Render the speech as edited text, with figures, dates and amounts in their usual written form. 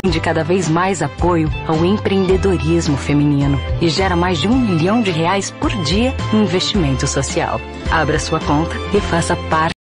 de cada vez mais apoio ao empreendedorismo feminino e gera mais de R$1 milhão por dia em investimento social. Abra sua conta e faça parte